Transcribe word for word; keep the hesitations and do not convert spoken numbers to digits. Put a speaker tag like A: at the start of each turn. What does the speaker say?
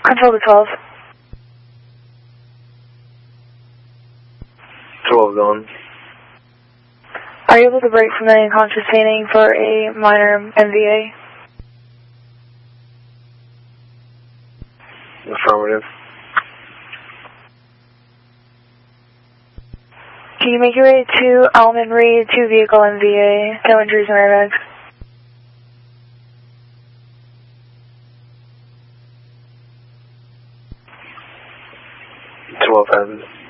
A: Control to twelve.
B: twelve gone.
A: Are you able to break from the unconscious painting for a minor M V A?
B: Affirmative.
A: Can you make your way to Almond Reed, two vehicle M V A, no injuries or airbags?
B: twelve happens.